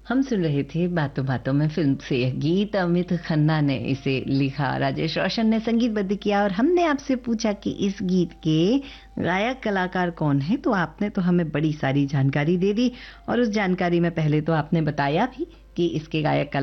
हम सुन रहे थे बातों बातों में फिल्म से यह गीत। अमित खन्ना ने इसे लिखा, राजेश रोशन ने संगीतबद्ध किया और हमने आपसे पूछा कि इस गीत के गायक कलाकार कौन है, तो आपने तो हमें बड़ी सारी जानकारी दे दी। और उस जानकारी में पहले तो आपने बताया भी कि इसके गायक